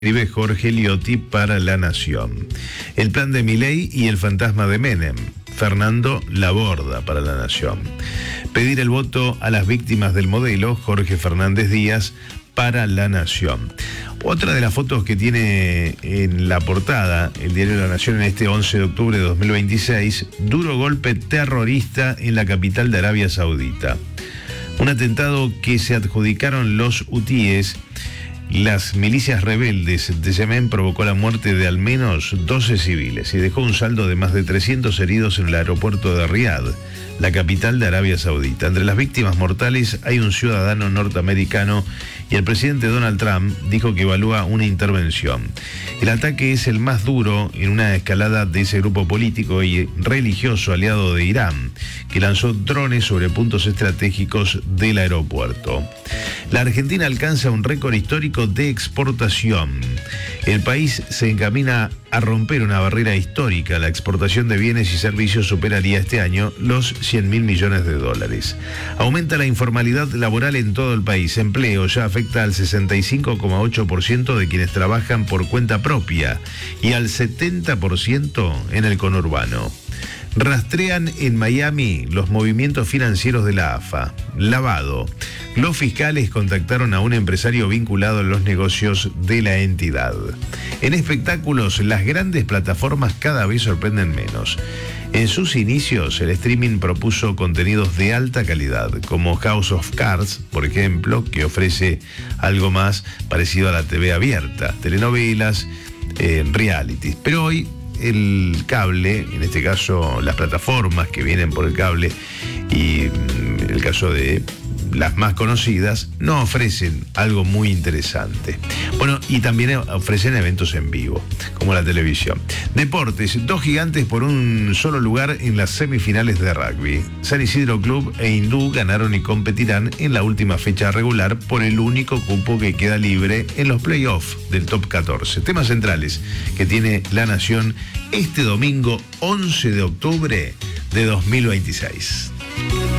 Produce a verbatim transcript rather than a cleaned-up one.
Escribe Jorge Liotti para La Nación. El plan de Milei y el fantasma de Menem. Fernando Laborda para La Nación. Pedir el voto a las víctimas del modelo. Jorge Fernández Díaz para La Nación. Otra de las fotos que tiene en la portada el diario La Nación en este once de octubre de dos mil veintiséis, duro golpe terrorista en la capital de Arabia Saudita. Un atentado que se adjudicaron los hutíes. Las milicias rebeldes de Yemen provocó la muerte de al menos doce civiles y dejó un saldo de más de trescientos heridos en el aeropuerto de Riad, la capital de Arabia Saudita. Entre las víctimas mortales hay un ciudadano norteamericano y el presidente Donald Trump dijo que evalúa una intervención. El ataque es el más duro en una escalada de ese grupo político y religioso aliado de Irán, que lanzó drones sobre puntos estratégicos del aeropuerto. La Argentina alcanza un récord histórico de exportación. El país se encamina a romper una barrera histórica. La exportación de bienes y servicios superaría este año los cien mil millones de dólares. Aumenta la informalidad laboral en todo el país. Empleo ya afecta al sesenta y cinco coma ocho por ciento de quienes trabajan por cuenta propia y al setenta por ciento en el conurbano. Rastrean en Miami los movimientos financieros de la A F A. Lavado. Los fiscales contactaron a un empresario vinculado a los negocios de la entidad. En espectáculos, las grandes plataformas cada vez sorprenden menos. En sus inicios, el streaming propuso contenidos de alta calidad, como House of Cards, por ejemplo, que ofrece algo más parecido a la T V abierta, telenovelas, eh, realities. Pero hoy el cable, en este caso las plataformas que vienen por el cable y el caso de las más conocidas, no ofrecen algo muy interesante. Bueno, y también ofrecen eventos en vivo, como la televisión. Deportes, dos gigantes por un solo lugar en las semifinales de rugby. San Isidro Club e Hindú ganaron y competirán en la última fecha regular por el único cupo que queda libre en los playoffs del top catorce. Temas centrales que tiene La Nación este domingo once de octubre de dos mil veintiséis.